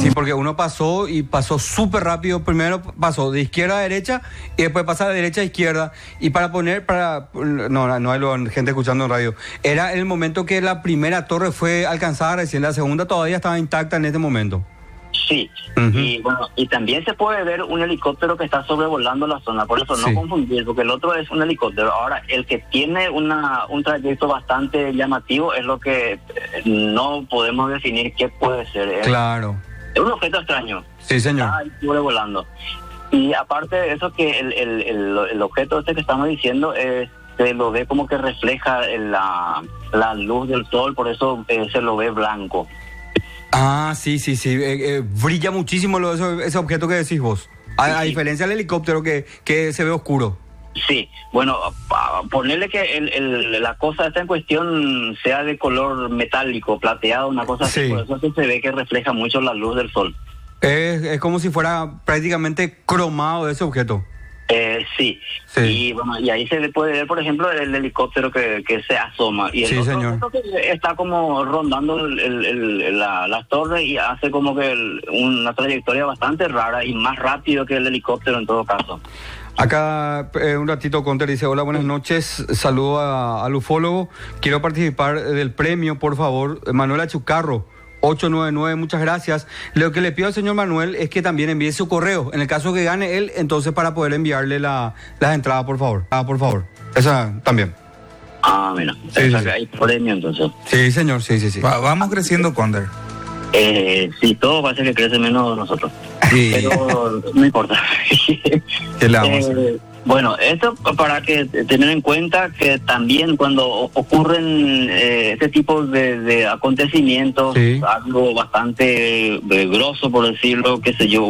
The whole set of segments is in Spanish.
Sí, porque uno pasó y pasó súper rápido. Primero pasó de izquierda a derecha y después pasa de derecha a izquierda. Y no hay gente escuchando en radio. Era el momento que la primera torre fue alcanzada recién, la segunda todavía estaba intacta en este momento. Sí, y bueno, y también se puede ver un helicóptero que está sobrevolando la zona, por eso no confundir, porque el otro es un helicóptero. Ahora, el que tiene un trayecto bastante llamativo es lo que no podemos definir qué puede ser. Claro. Es un objeto extraño. Sí, señor. Está ahí sobrevolando. Y aparte de eso, que el objeto este que estamos diciendo se lo ve como que refleja la luz del sol, por eso se lo ve blanco. Ah, sí. Brilla muchísimo ese objeto que decís vos. A diferencia del helicóptero que se ve oscuro. Sí, bueno, ponerle que la cosa esta en cuestión sea de color metálico, plateado, una cosa así, por eso se ve que refleja mucho la luz del sol. Es como si fuera prácticamente cromado ese objeto. Sí. Y bueno, y ahí se puede ver, por ejemplo, el helicóptero que se asoma. Y el otro señor. Que está como rondando las torres y hace como que una trayectoria bastante rara y más rápido que el helicóptero en todo caso. Acá un ratito Conter dice: hola, buenas noches, saludo al ufólogo, quiero participar del premio, por favor. Manuel Achucarro 899, muchas gracias. Lo que le pido al señor Manuel es que también envíe su correo, en el caso que gane él, entonces para poder enviarle las entradas, por favor. Por favor, esa también. Mira, hay premio entonces. Sí, señor, sí. Vamos creciendo, Conder. Sí, todo parece que crece menos nosotros. Sí. Pero no importa. ¿Qué le vamos a hacer? Bueno, esto para que tener en cuenta que también cuando ocurren este tipo de acontecimientos, algo bastante grosso, por decirlo, qué sé yo,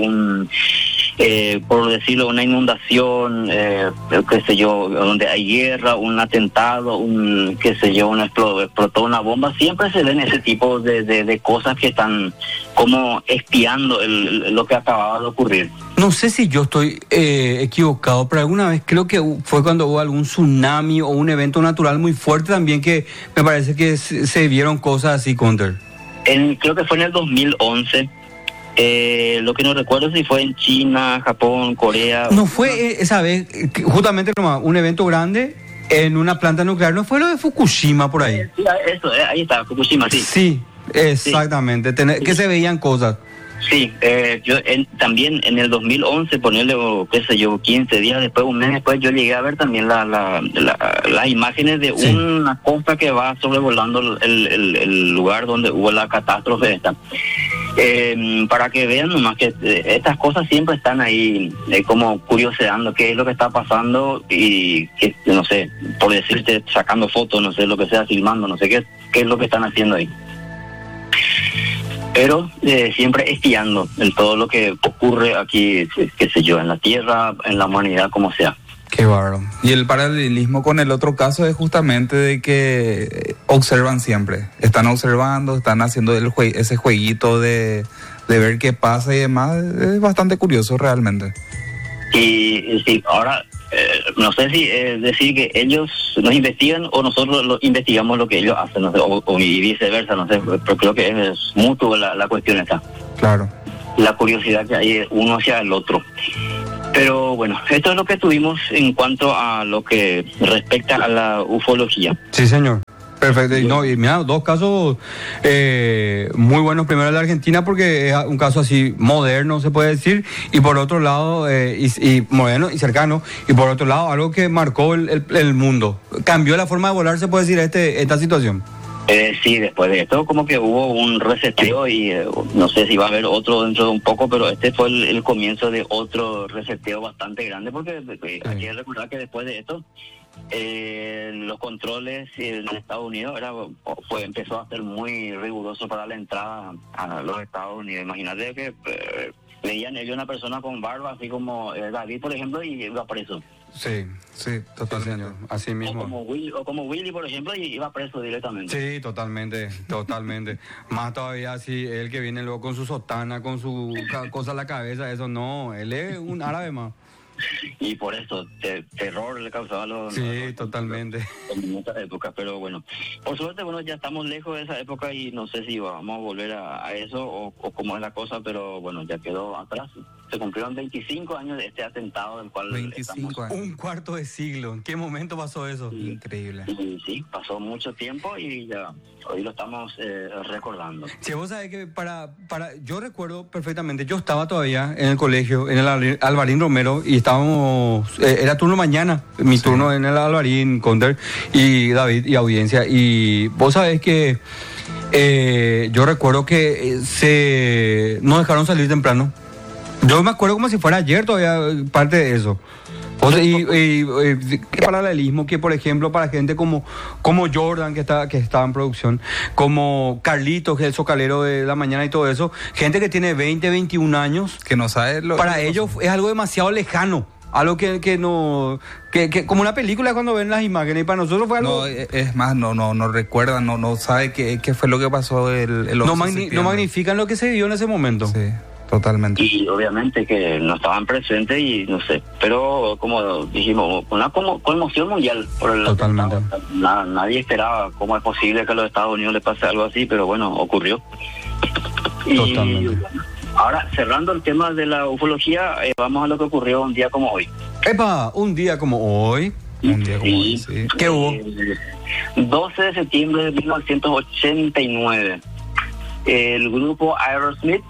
una inundación, qué sé yo, donde hay guerra, un atentado, explotó una bomba, siempre se ven ese tipo de cosas que están como espiando lo que acababa de ocurrir. No sé si yo estoy equivocado, pero alguna vez creo que fue cuando hubo algún tsunami o un evento natural muy fuerte también, que me parece que se vieron cosas así, Conter. Creo que fue en el 2011. Lo que no recuerdo si fue en China, Japón, Corea. No fue esa vez, justamente un evento grande en una planta nuclear, ¿no fue lo de Fukushima por ahí? Sí, eso, ahí está, Fukushima, sí. Sí, exactamente, que se veían cosas. Sí, yo también en el 2011, ponerle, qué sé yo, 15 días después, un mes después, yo llegué a ver también las imágenes de una costa que va sobrevolando el lugar donde hubo la catástrofe esta. Para que vean nomás que estas cosas siempre están ahí como curioseando qué es lo que está pasando y que, no sé, por decirte, sacando fotos, no sé, lo que sea, filmando, no sé qué es lo que están haciendo ahí. Pero siempre espiando en todo lo que ocurre aquí, qué sé yo, en la Tierra, en la humanidad, como sea. Qué bárbaro. Y el paralelismo con el otro caso es justamente de que observan siempre. Están observando, están haciendo ese jueguito de ver qué pasa y demás. Es bastante curioso realmente. Y sí, ahora no sé si decir que ellos nos investigan o nosotros investigamos lo que ellos hacen, no sé, o viceversa, no sé, pero creo que es mutuo la cuestión esta. Claro. La curiosidad que hay uno hacia el otro. Pero bueno, esto es lo que tuvimos en cuanto a lo que respecta a la ufología. Sí, señor. Perfecto. Y mira, dos casos muy buenos. Primero el de Argentina, porque es un caso así moderno, se puede decir. Y por otro lado, y moderno y cercano. Y por otro lado, algo que marcó el mundo. Cambió la forma de volar, se puede decir, esta situación. Sí, después de esto como que hubo un reseteo y no sé si va a haber otro dentro de un poco, pero este fue el comienzo de otro reseteo bastante grande, porque hay que recordar que después de esto los controles en Estados Unidos empezó a ser muy riguroso para la entrada a los Estados Unidos. Imagínate que veían ellos una persona con barba, así como David, por ejemplo, y iba preso. Sí, totalmente, así mismo. O como Willy, por ejemplo, y iba preso directamente. Sí, totalmente. Más todavía así, él que viene luego con su sotana, con su cosa en la cabeza, eso no, él es un árabe más. y por eso terror le causaba los... Sí, totalmente. En esa época, pero bueno, por suerte, bueno, ya estamos lejos de esa época y no sé si vamos a volver a eso o cómo es la cosa, pero bueno, ya quedó atrás. Se cumplieron 25 años de este atentado del cual 25 años. Un cuarto de siglo. ¿En qué momento pasó eso? Sí. Increíble. Sí, pasó mucho tiempo y ya hoy lo estamos recordando. Sí, vos sabés que yo recuerdo perfectamente, yo estaba todavía en el colegio, en el Alvarín Romero, y estábamos, era turno mañana, mi turno en el Alvarín, Conter y David y audiencia, y vos sabés que yo recuerdo que nos dejaron salir temprano. Yo me acuerdo como si fuera ayer todavía parte de eso. O sea, ¿qué paralelismo? Que por ejemplo para gente como Jordan que está en producción, como Carlitos, que es el socalero de la mañana y todo eso, gente que tiene 20, 21 años, que no sabe lo para que ellos es algo demasiado lejano, algo que no, que como una película cuando ven las imágenes, y para nosotros fue algo... No, es más, no recuerdan, no sabe qué fue lo que pasó el 11 de septiembre. No magnifican lo que se vivió en ese momento. Sí. Totalmente. Y obviamente que no estaban presentes y no sé, pero como dijimos, una conmoción mundial por el Totalmente. Nadie esperaba cómo es posible que a los Estados Unidos le pase algo así, pero bueno, ocurrió. Totalmente. Y ahora, cerrando el tema de la ufología, vamos a lo que ocurrió un día como hoy. ¡Epa! Un día como hoy. Un día como hoy, sí. ¿Qué hubo? 12 de septiembre de 1989, el grupo Aerosmith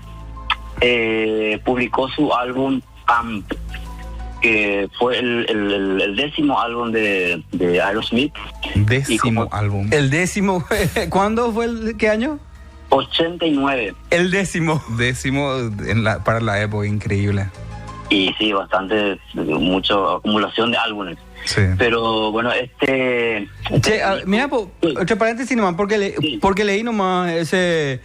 publicó su álbum Pump, que fue el 10º álbum de Aerosmith. 10º álbum. El 10º, ¿cuándo fue qué año? 89. El 10º. 10º para la época, increíble. Y sí, mucha acumulación de álbumes. Sí. Pero bueno, mira, entre paréntesis nomás, porque leí nomás ese...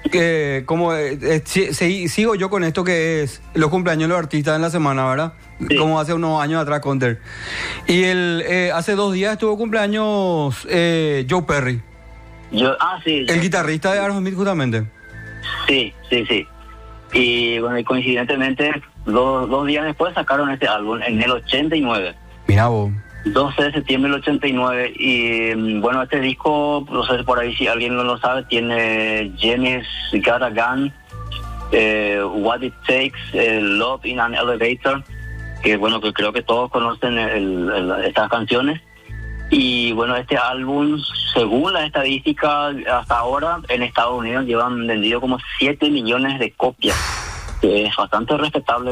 sigo yo con esto que es los cumpleaños de los artistas en la semana, ¿verdad? Sí. Como hace unos años atrás, Conter. Y hace 2 días estuvo cumpleaños Joe Perry. Sí. El guitarrista de Aerosmith, justamente. Sí. Y bueno, y coincidentemente, 2 días después sacaron este álbum en el 89. Mira vos. 12 de septiembre del 89, y bueno, este disco, no sé por ahí si alguien no lo sabe, tiene Jenny's Got a Gun, What It Takes, Love in an Elevator, que bueno, que creo que todos conocen estas canciones. Y bueno, este álbum, según la estadística, hasta ahora en Estados Unidos llevan vendido como 7 millones de copias, que es bastante respetable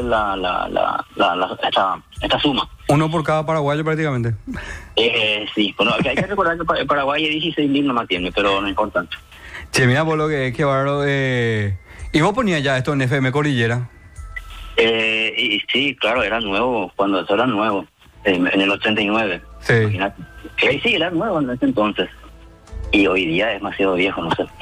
esta suma. Uno por cada paraguayo prácticamente. Sí, bueno, hay que recordar que Paraguay es 16.000 nomás tiene, pero no importa. Che, mira por lo que es, que bárbaro. ¿Y vos ponías ya esto en FM Cordillera? Y sí, claro, era nuevo, cuando eso era nuevo, en el 89. Sí. Imagínate. Sí, era nuevo en ese entonces. Y hoy día es demasiado viejo, no sé.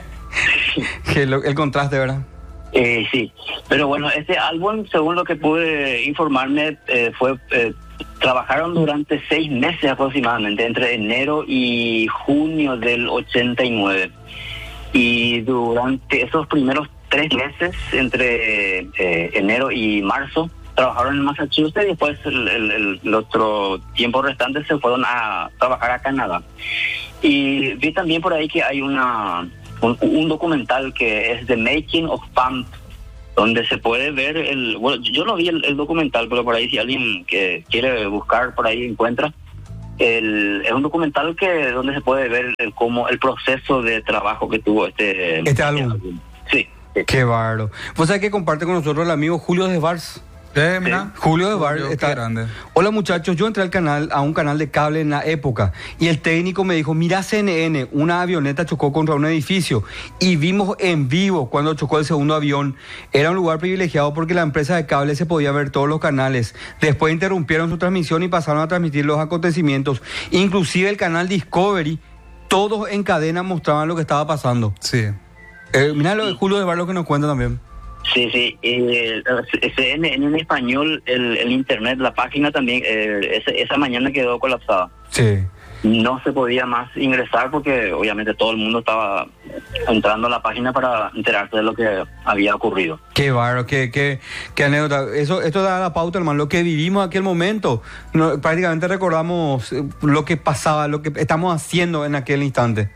El contraste, ¿verdad? Sí, pero bueno, este álbum, según lo que pude informarme, trabajaron durante 6 meses aproximadamente, entre enero y junio del 89. Y durante esos primeros 3 meses, entre enero y marzo, trabajaron en Massachusetts, y después el otro tiempo restante se fueron a trabajar a Canadá. Y vi también por ahí que hay un documental que es The Making of Pump, donde se puede ver bueno, yo no vi el documental, pero por ahí si alguien que quiere buscar por ahí encuentra. Es un documental donde se puede ver el proceso de trabajo que tuvo este álbum. Sí. Qué bárbaro. Vos sabés que comparte con nosotros el amigo Julio Desvars. Mira. Julio Desvars está grande. Hola muchachos, yo entré a un canal de cable en la época y el técnico me dijo, mira CNN, una avioneta chocó contra un edificio y vimos en vivo cuando chocó el segundo avión. Era un lugar privilegiado porque la empresa de cable se podía ver todos los canales. Después interrumpieron su transmisión y pasaron a transmitir los acontecimientos. Inclusive el canal Discovery, todos en cadena mostraban lo que estaba pasando. Sí. Mira lo de Julio Desvars, lo que nos cuenta también. Sí, en español, el internet, la página también, esa mañana quedó colapsada. Sí. no se podía más ingresar porque obviamente todo el mundo estaba entrando a la página para enterarse de lo que había ocurrido. Qué bárbaro, qué anécdota. Esto da la pauta, hermano, lo que vivimos en aquel momento. Prácticamente recordamos lo que pasaba, lo que estamos haciendo en aquel instante.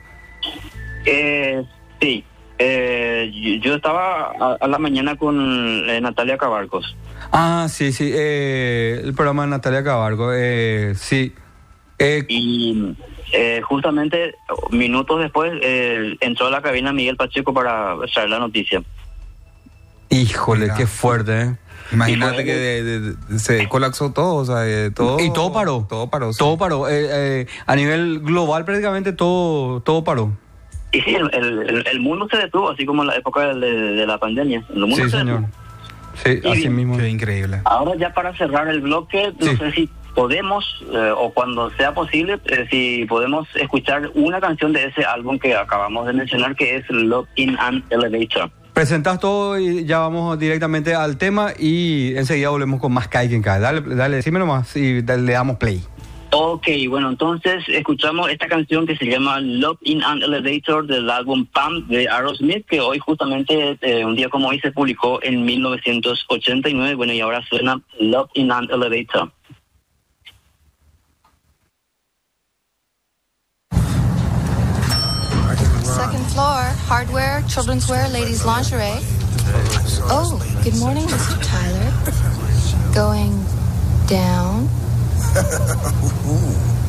Sí. Yo estaba a la mañana con Natalia Cabarcos. Ah, sí, el programa de Natalia Cabarco, sí. Y justamente minutos después entró a la cabina Miguel Pacheco para traer la noticia. Híjole, qué fuerte, Imagínate que se colapsó todo, o sea, todo... Y todo paró. Todo paró, sí. Todo paró. A nivel global prácticamente todo paró. Y sí, el mundo se detuvo, así como en la época de la pandemia. El mundo Sí, se señor. detuvo. Sí, así mismo. Qué increíble. Ahora ya para cerrar el bloque, no Sí. sé si podemos, o cuando sea posible, si podemos escuchar una canción de ese álbum que acabamos de mencionar, que es Love in an Elevator. Presentas todo y ya vamos directamente al tema y enseguida volvemos con más Kai Quien Cae. Dale, decime nomás y le damos play. Ok, bueno, entonces escuchamos esta canción que se llama Love in an Elevator del álbum Pam de Aerosmith, que hoy justamente, un día como hoy, se publicó en 1989. Bueno, y ahora suena Love in an Elevator. Second floor, hardware, children's wear, ladies' lingerie. Oh, good morning, Mr. Tyler. Going down.